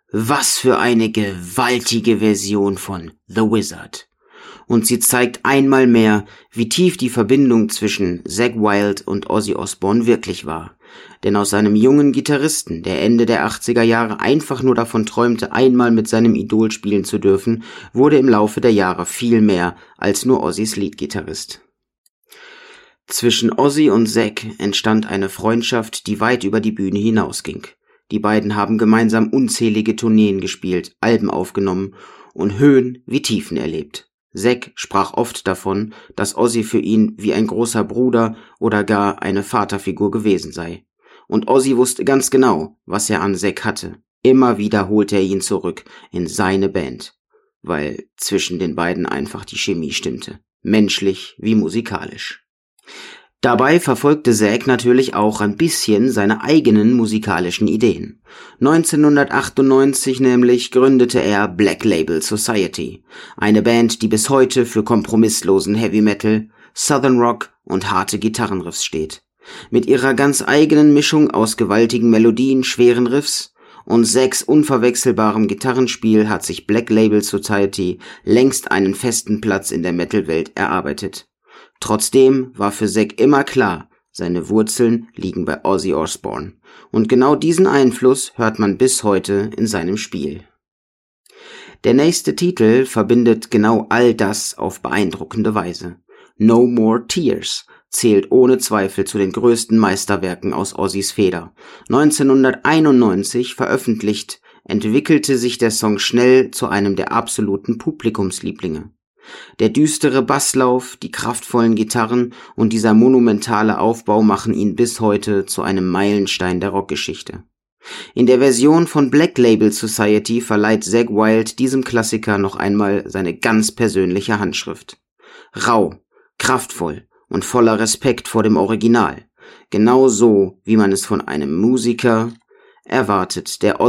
Was für eine gewaltige Version von The Wizard. Und sie zeigt einmal mehr, wie tief die Verbindung zwischen Zakk Wylde und Ozzy Osbourne wirklich war. Denn aus einem jungen Gitarristen, der Ende der 80er Jahre einfach nur davon träumte, einmal mit seinem Idol spielen zu dürfen, wurde im Laufe der Jahre viel mehr als nur Ozzys Leadgitarrist. Zwischen Ozzy und Zakk entstand eine Freundschaft, die weit über die Bühne hinausging. Die beiden haben gemeinsam unzählige Tourneen gespielt, Alben aufgenommen und Höhen wie Tiefen erlebt. Zakk sprach oft davon, dass Ozzy für ihn wie ein großer Bruder oder gar eine Vaterfigur gewesen sei. Und Ozzy wusste ganz genau, was er an Zakk hatte. Immer wieder holte er ihn zurück in seine Band, weil zwischen den beiden einfach die Chemie stimmte, menschlich wie musikalisch. Dabei verfolgte Zakk natürlich auch ein bisschen seine eigenen musikalischen Ideen. 1998 nämlich gründete er Black Label Society, eine Band, die bis heute für kompromisslosen Heavy Metal, Southern Rock und harte Gitarrenriffs steht. Mit ihrer ganz eigenen Mischung aus gewaltigen Melodien, schweren Riffs und Zacks unverwechselbarem Gitarrenspiel hat sich Black Label Society längst einen festen Platz in der Metal-Welt erarbeitet. Trotzdem war für Zakk immer klar, seine Wurzeln liegen bei Ozzy Osbourne. Und genau diesen Einfluss hört man bis heute in seinem Spiel. Der nächste Titel verbindet genau all das auf beeindruckende Weise. No More Tears zählt ohne Zweifel zu den größten Meisterwerken aus Ozzys Feder. 1991 veröffentlicht, entwickelte sich der Song schnell zu einem der absoluten Publikumslieblinge. Der düstere Basslauf, die kraftvollen Gitarren und dieser monumentale Aufbau machen ihn bis heute zu einem Meilenstein der Rockgeschichte. In der Version von Black Label Society verleiht Zakk Wylde diesem Klassiker noch einmal seine ganz persönliche Handschrift. Rau, kraftvoll und voller Respekt vor dem Original. Genau so, wie man es von einem Musiker erwartet, der